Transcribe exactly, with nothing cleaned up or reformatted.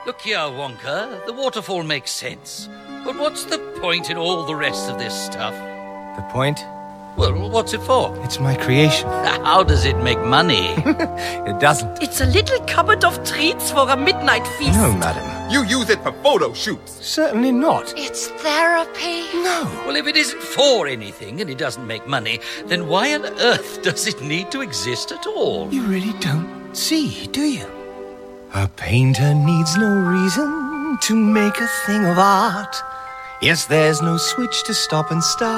Look here, Wonka. The waterfall makes sense. But what's the point in all the rest of this stuff? The point? Well, what's it for? It's my creation. How does it make money? It doesn't. It's a little cupboard of treats for a midnight feast. No, madam. You use it for photo shoots. Certainly not. It's therapy. No. Well, if it isn't for anything and it doesn't make money, then why on earth does it need to exist at all? You really don't see, do you? A painter needs no reason to make a thing of art. Yes, there's no switch to stop and start.